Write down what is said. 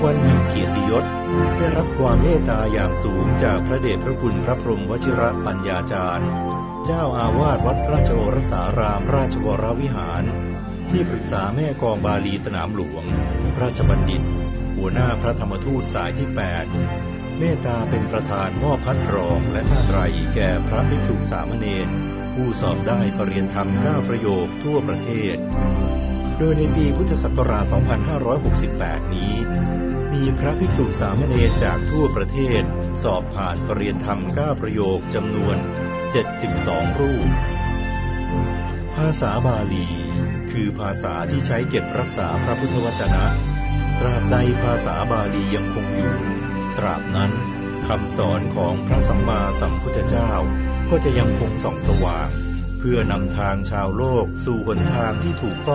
วันแห่งเกียรติยศได้รับความเมตตาอย่างสูงจากพระเดชพระคุณพระพรหมวชิรปัญญาจารย์เจ้าอาวาสวัดราชโอรสารามราชวรวิหารที่ปรึกษาแม่กองบาลีสนามหลวงราชบัณฑิตหัวหน้าพระธรรมทูตสายที่8เมตตาเป็นประธานมอบพัดรองและผ้าไตรแก่พระภิกษุสามเณรผู้สอบได้ปรริญญาธรรม9ประโยคทั่วประเทศโดยในปีพุทธศักราช 2568 นี้มีพระภิกษุสามเณรจากทั่วประเทศสอบผ่านปรริญญาธรรม9ประโยคจำนวน72รูปภาษาบาลีคือภาษาที่ใช้เก็บรักษาพระพุทธวจนะตราบใดภาษาบาลียังคงอยู่ตราบนั้นคำสอนของพระสัมมาสัมพุทธเจ้าก็จะยังคงส่องสว่างเพื่อนำทางชาวโลกสู่หนทางที่ถูกต้อง